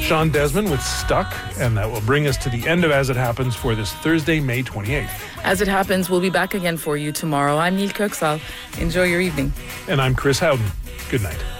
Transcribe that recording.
Sean Desmond with Stuck, and that will bring us to the end of As It Happens for this Thursday, May 28th. As It Happens, we'll be back again for you tomorrow. I'm Neil Kirksall. Enjoy your evening. And I'm Chris Howden. Good night.